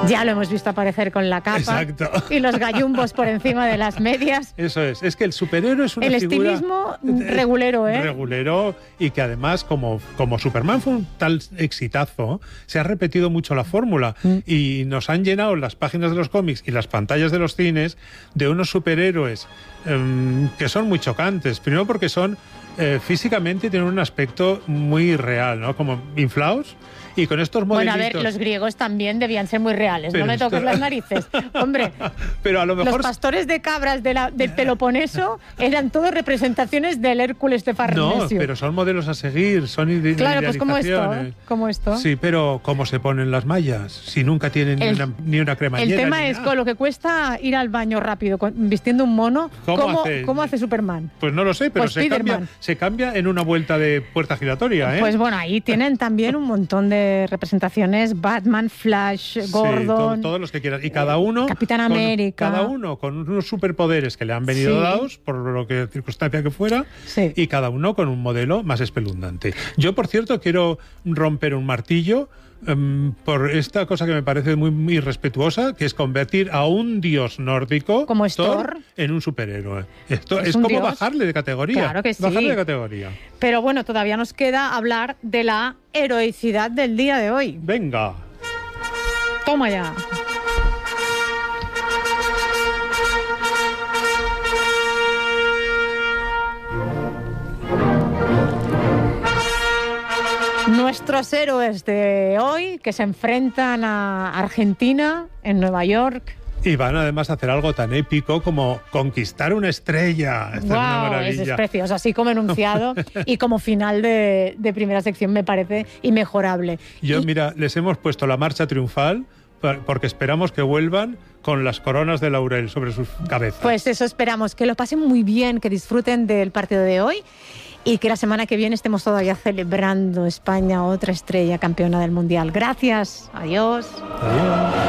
Ya lo hemos visto aparecer con la capa. Exacto. Y los gallumbos por encima de las medias. Eso es que el superhéroe es una el figura... estilismo regulero, ¿eh? Regulero, y que además, como Superman fue un tal exitazo, se ha repetido mucho la fórmula y nos han llenado las páginas de los cómics y las pantallas de los cines de unos superhéroes que son muy chocantes. Primero porque son físicamente tienen un aspecto muy real, ¿no? Como inflados y con estos modelitos... Bueno, a ver, los griegos también debían ser muy reales. Pero no me toques las narices. Hombre, pero a lo mejor... los pastores de cabras del Peloponeso eran todos representaciones del Hércules de Farnesio. No, pero son modelos a seguir, son claro, pues como esto. Sí, pero ¿cómo se ponen las mallas? Si nunca tienen ni una cremallera. El tema es con lo que cuesta ir al baño rápido, vistiendo un mono. ¿Cómo hace Superman? Pues no lo sé, pero se cambia en una vuelta de puerta giratoria, ¿eh? Pues bueno, ahí tienen también un montón de representaciones: Batman, Flash, Gordon... Sí, todos los que quieras. Y cada uno... Capitán América. Cada uno con unos superpoderes que le han venido dados, por lo que circunstancia que fuera, y cada uno con un modelo más espeluznante. Yo, por cierto, quiero romper un martillo por esta cosa que me parece muy irrespetuosa, que es convertir a un dios nórdico como Thor en un superhéroe. Esto es como bajarle de categoría. Claro que sí. Bajarle de categoría. Pero bueno, todavía nos queda hablar de la heroicidad del día de hoy. Venga. Toma ya. Nuestros héroes de hoy, que se enfrentan a Argentina en Nueva York. Y van además a hacer algo tan épico como conquistar una estrella. Esta es una maravilla. Es precioso, así como enunciado y como final de primera sección me parece inmejorable. Mira, les hemos puesto la marcha triunfal porque esperamos que vuelvan con las coronas de laurel sobre sus cabezas. Pues eso esperamos, que lo pasen muy bien, que disfruten del partido de hoy y que la semana que viene estemos todavía celebrando España, otra estrella campeona del Mundial. Gracias, adiós. Adiós.